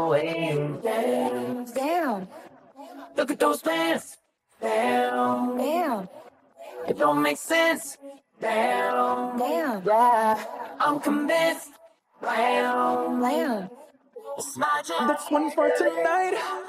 away. Damn, Damn, look at those pants. Damn, damn, it don't make sense. Damn, damn, yeah, I'm convinced. Damn, damn. it's my job. That's 24 tonight.